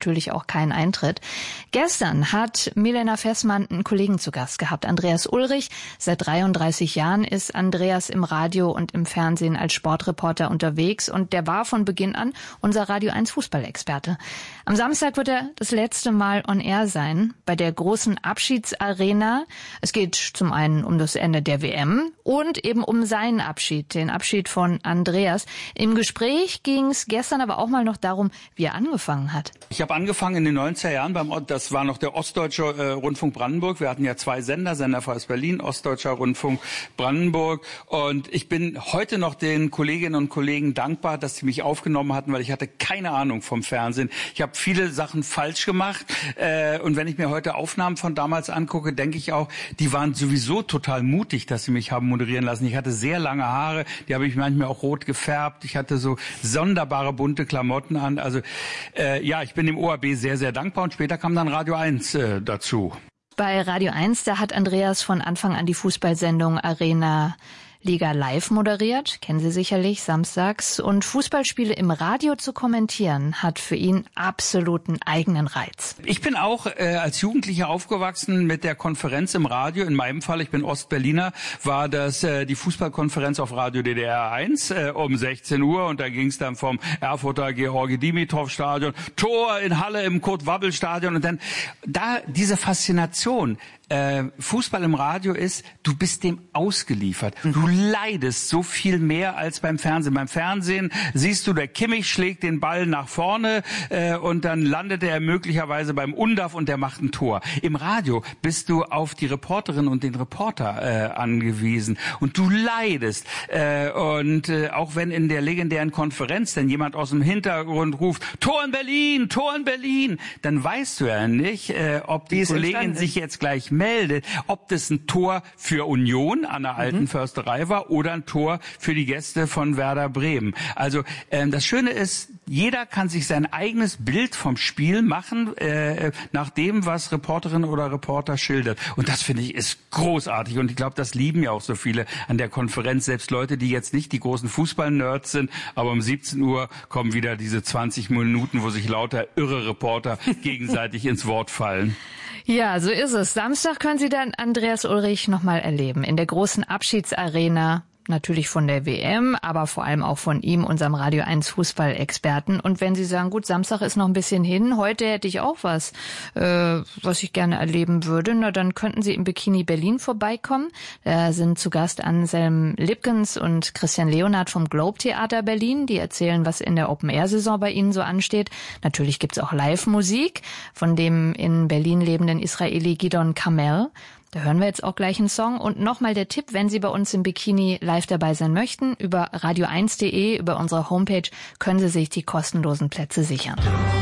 natürlich auch keinen Eintritt. Gestern hat Milena Fessmann einen Kollegen zu Gast gehabt, Andreas Ulrich. Seit 33 Jahren ist Andreas im Radio und im Fernsehen als Sportreporter unterwegs und der war von Beginn an unser Radio 1 Fußballexperte. Am Samstag wird er das letzte Mal on air sein bei der großen Abschiedsarena. Es geht zum einen um das Ende der WM und eben um seinen Abschied, den Abschied von Andreas. Im Gespräch ging es gestern aber auch mal noch darum, wie er angefangen hat. Ich habe angefangen in den 90er Jahren, das war noch der Ostdeutsche Rundfunk Brandenburg. Wir hatten ja zwei Sender, Senderfrei aus Berlin, Ostdeutscher Rundfunk Brandenburg. Und ich bin heute noch den Kolleginnen und Kollegen dankbar, dass sie mich aufgenommen hatten, weil ich hatte keine Ahnung vom Fernsehen. Ich habe viele Sachen falsch gemacht. Und wenn ich mir heute Aufnahmen von damals angucke, denke ich auch, die waren sowieso total mutig, dass sie mich haben moderieren lassen. Ich hatte sehr lange Haare, die habe ich manchmal auch rot gefärbt. Ich hatte so sonderbare bunte Klamotten an. Also ich bin dem ORB sehr, sehr dankbar. Und später kam dann Radio 1 dazu. Bei Radio 1, da hat Andreas von Anfang an die Fußballsendung Arena Liga Live moderiert, kennen Sie sicherlich, samstags. Und Fußballspiele im Radio zu kommentieren, hat für ihn absoluten eigenen Reiz. Ich bin auch als Jugendlicher aufgewachsen mit der Konferenz im Radio. In meinem Fall, ich bin Ostberliner, war das die Fußballkonferenz auf Radio DDR 1 um 16 Uhr. Und da ging es dann vom Erfurter Georgi-Dimitrov-Stadion, Tor in Halle im Kurt-Wabbel-Stadion. Und dann da diese Faszination, Fußball im Radio ist, du bist dem ausgeliefert. Du leidest so viel mehr als beim Fernsehen. Beim Fernsehen siehst du, der Kimmich schlägt den Ball nach vorne und dann landet er möglicherweise beim Undav und der macht ein Tor. Im Radio bist du auf die Reporterin und den Reporter angewiesen und du leidest. Auch wenn in der legendären Konferenz dann jemand aus dem Hintergrund ruft, Tor in Berlin, Tor in Berlin, dann weißt du ja nicht, ob die Kollegin sich jetzt gleich meldet, ob das ein Tor für Union an der alten Försterei war oder ein Tor für die Gäste von Werder Bremen. Also das Schöne ist, jeder kann sich sein eigenes Bild vom Spiel machen, nach dem, was Reporterin oder Reporter schildert. Und das finde ich ist großartig. Und ich glaube, das lieben ja auch so viele an der Konferenz. Selbst Leute, die jetzt nicht die großen Fußball-Nerds sind, aber um 17 Uhr kommen wieder diese 20 Minuten, wo sich lauter irre Reporter gegenseitig ins Wort fallen. Ja, so ist es. Samstag können Sie dann Andreas Ulrich nochmal erleben in der großen Abschiedsarena. Natürlich von der WM, aber vor allem auch von ihm, unserem Radio 1 Fußballexperten. Und wenn Sie sagen, gut, Samstag ist noch ein bisschen hin, heute hätte ich auch was ich gerne erleben würde, na dann könnten Sie im Bikini Berlin vorbeikommen. Da sind zu Gast Anselm Lipkens und Christian Leonhardt vom Globe Theater Berlin. Die erzählen, was in der Open-Air-Saison bei Ihnen so ansteht. Natürlich gibt's auch Live-Musik von dem in Berlin lebenden Israeli Gidon Kamel. Da hören wir jetzt auch gleich einen Song. Und nochmal der Tipp, wenn Sie bei uns im Bikini live dabei sein möchten, über radio1.de, über unsere Homepage, können Sie sich die kostenlosen Plätze sichern.